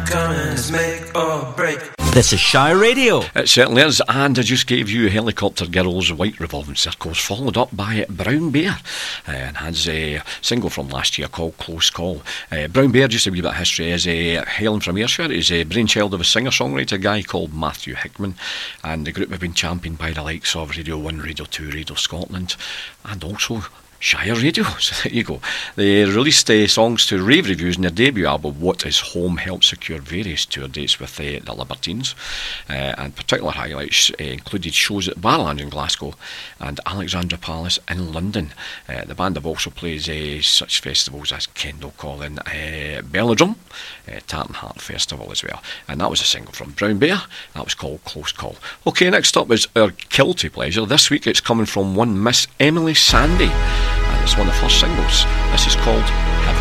Homecoming's make or break. This is Shire Radio. It certainly is, and I just gave you Helicopter Girls, White Revolving Circles, followed up by Brown Bear, and has a single from last year called Close Call. Brown Bear, just a wee bit of history, is hailing from Ayrshire, is a brainchild of a singer-songwriter guy called Matthew Hickman, and the group have been championed by the likes of Radio 1, Radio 2, Radio Scotland, and also Shire Radio. So there you go. They released songs to rave reviews in their debut album What Is Home, helped secure various tour dates with the Libertines, and particular highlights included shows at Barland in Glasgow and Alexandra Palace in London. The band have also played such festivals as Kendal Calling, Belladrum, Tartan Heart Festival as well, and that was a single from Brown Bear. That was called Close Call. Okay, next up is our Guilty Pleasure. This week it's coming from one Miss Emily Sandé, and it's one of her singles. This is called Heaven.